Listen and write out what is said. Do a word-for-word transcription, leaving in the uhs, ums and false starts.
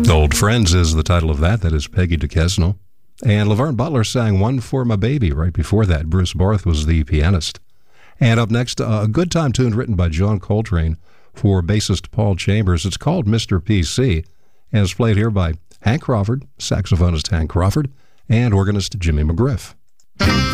Old Friends is the title of that. That is Peggy Duquesne. And Laverne Butler sang One for My Baby. Right before that, Bruce Barth was the pianist. And up next, uh, a good time tune written by John Coltrane for bassist Paul Chambers. It's called Mister P C, and it's played here by Hank Crawford, saxophonist Hank Crawford, and organist Jimmy McGriff.